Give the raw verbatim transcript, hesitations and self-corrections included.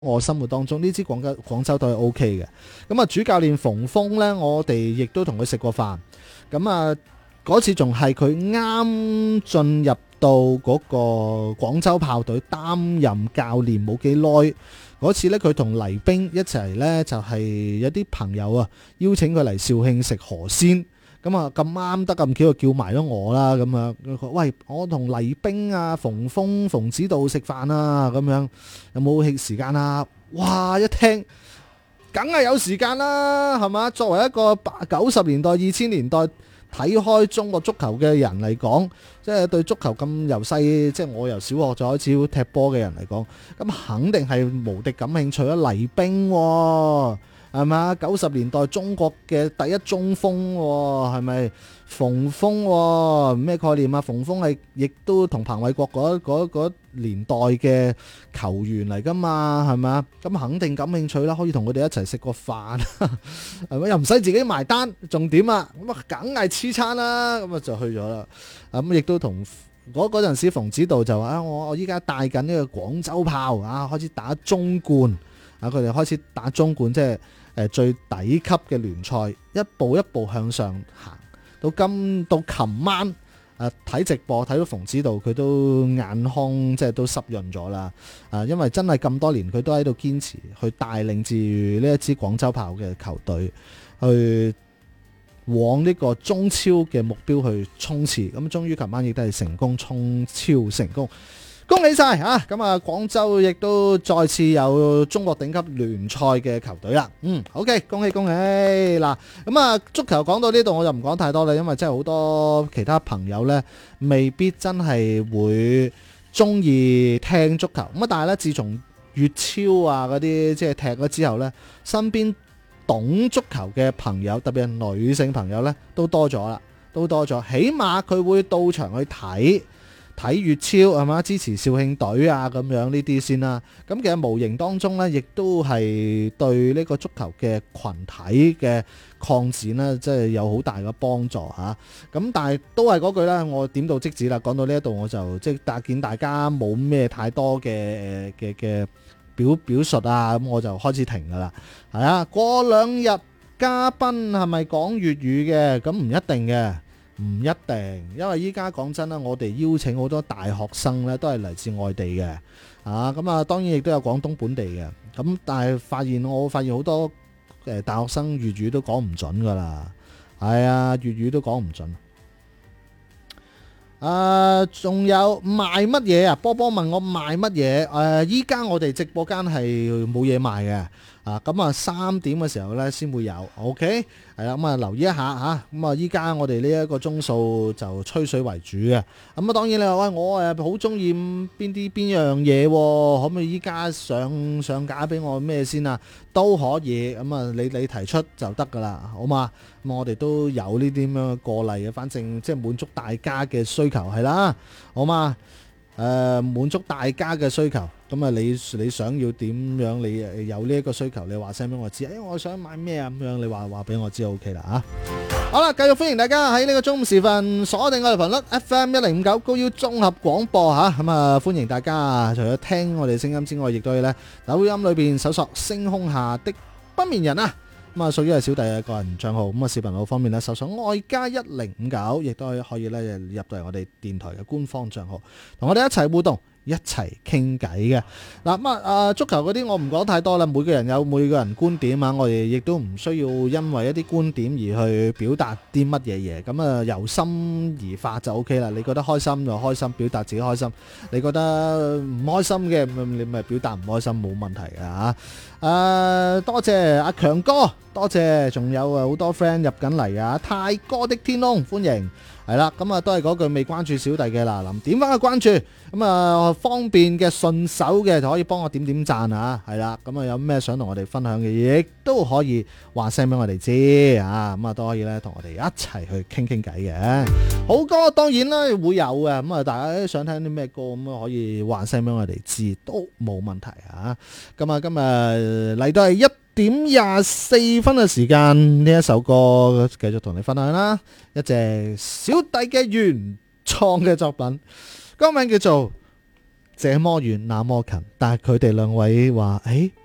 我生活當中呢支廣州廣州隊係 O K 嘅。咁啊，主教練馮峰呢，我哋亦都同佢食過飯。咁啊，嗰次仲係佢啱進入到嗰個廣州炮隊擔任教練冇幾耐。嗰次呢，佢同黎兵一齊呢，就係有啲朋友啊邀請佢嚟肇慶食河鮮。咁啊，咁啱得咁巧就叫埋咗我啦，咁樣佢話喂，我同黎兵啊、馮峰、馮指導食飯啊，咁樣有冇時間啊？哇！一聽梗係有時間啦，係嘛？作為一個八九十年代、二千年代睇開中國足球嘅人嚟講，即係對足球咁由細，即係我由小學就開始踢波嘅人嚟講，咁肯定係無敵感興趣啦。黎兵喎，係嘛？九十年代中國嘅第一中鋒喎，係咪？馮峰喎，咩概念啊？馮峰係亦都同彭偉國嗰嗰嗰年代嘅球員嚟噶嘛，係咪啊？咁肯定感興趣啦，可以同佢哋一齊食個飯，係咪？又唔使自己埋單，重點啊！咁啊，梗係黐餐啦，咁啊就去咗啦。咁亦都同嗰嗰陣時，馮指導就話啊，我我依家帶緊呢個廣州炮啊，開始打中冠啊，佢哋開始打中冠，即係誒最底級嘅聯賽，一步一步向上行。到今到琴晚誒睇、啊、直播睇到馮指導佢都眼眶即係都濕潤咗啦，啊因為真係咁多年佢都喺度堅持去帶領住呢一支廣州炮嘅球隊去往呢個中超嘅目標去衝刺，咁終於琴晚亦都係成功衝超成功。恭喜晒啊！咁啊，廣州亦都再次有中國頂級聯賽嘅球隊啦。嗯，OK，恭喜恭喜嗱。咁啊，足球講到呢度我就唔講太多啦，因為真係好多其他朋友呢未必真係會中意聽足球。咁啊，但係呢，自從粵超啊嗰啲即係踢咗之後呢，身邊懂足球嘅朋友，特別係女性朋友呢，都多咗啦，都多咗。起碼佢會到場去睇。睇粵超係嘛，支持肇慶隊啊咁樣呢啲先啦。咁其實無形當中呢，亦都係對呢個足球嘅群體嘅擴展呢，即係有好大嘅幫助嚇。咁但係都係嗰句啦，我點到即止啦。講到呢一度我就即係大見大家冇咩太多嘅嘅嘅表表述啊，咁我就開始停噶啦。係啊，過兩日嘉賓係咪講粵語嘅？咁唔一定嘅。唔一定，因為依家講真啦，我哋邀請好多大學生咧，都係嚟自外地嘅，啊，咁啊，當然亦都有廣東本地嘅，咁但係發現我發現好多誒大學生粵語都講唔準噶啦，係啊，粵語都講唔準。誒，仲有賣乜嘢啊？波波問我賣乜嘢？誒，依家我哋直播間係冇嘢賣嘅。啊，咁啊三點嘅時候呢先會有 ，OK，係啦，咁啊留意一下嚇，咁啊依家我哋呢一個鐘數就吹水為主嘅，咁啊當然你話喂我誒好中意邊啲邊樣嘢，可唔可以依家上上架俾我咩先啊？都可以，咁啊你你提出就得噶啦，好嘛？咁我哋都有呢啲咁樣嘅過例嘅，反正即係滿足大家嘅需求係啦，好嘛？誒、呃、滿足大家嘅需求，咁啊你你想要點樣？你有呢一個需求，你話聲俾我知。誒、哎，我想買咩啊？咁樣你話話俾我知 OK 啦嚇。好啦，繼續歡迎大家喺呢個中午時分鎖定我哋頻率 F M 一零五九高腰綜合廣播嚇。咁啊歡迎大家，除咗聽我哋聲音之外，亦都可以咧抖音裏邊搜索星空下的不眠人啊。咁啊，屬於係小弟嘅個人帳號。咁啊，視頻號方面咧，搜索愛加一零五九，亦都可以咧入到嚟我哋電台嘅官方帳號，同我哋一齊互動，一齊傾偈嘅。嗱咁啊，足球嗰啲我唔講太多啦。每個人有每個人觀點啊，我哋亦都唔需要因為一啲觀點而去表達啲乜嘢嘢。咁啊，由心而發就 O K 啦。你覺得開心就開心，表達自己開心；你覺得唔開心嘅，你咪表達唔開心，冇問題嘅嚇。誒、uh, 多謝阿強哥，多謝，仲有啊好多 friend 入緊嚟啊！泰哥的天空歡迎，係啦，咁啊都係嗰句未關注小弟嘅啦，臨點翻個關注，咁啊方便嘅順手嘅就可以幫我點點讚啊，係啦，咁啊有咩想同我哋分享嘅，亦都可以話聲俾我哋知啊，咁啊都可以咧同我哋一齊去傾傾偈嘅。好歌當然啦會有嘅，咁啊大家想聽啲咩歌咁啊可以話聲俾我哋知，都冇問題啊。咁啊今日嚟到係一點廿四分嘅時間，呢一首歌繼續同你分享啦，一隻小弟嘅原創嘅作品，歌名叫做這麼遠那麼近，但係佢哋兩位話，誒。